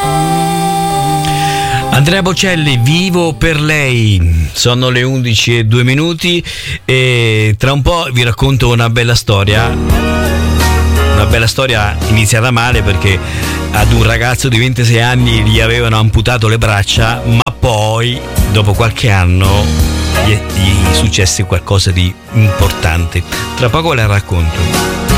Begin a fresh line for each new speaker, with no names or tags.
Andrea Bocelli, Vivo per lei. Sono le 11:02 e tra un po' vi racconto una bella storia. Una bella storia iniziata male perché ad un ragazzo di 26 anni gli avevano amputato le braccia, ma poi dopo qualche anno gli successe qualcosa di importante. Tra poco ve la racconto.